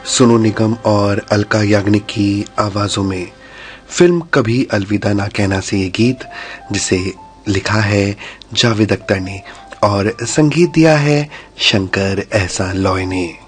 सोनू निगम और अलका याग्निक की आवाजों में फिल्म कभी अलविदा ना कहना से ये गीत, जिसे लिखा है जावेद अख्तर ने और संगीत दिया है शंकर एहसान लॉय ने।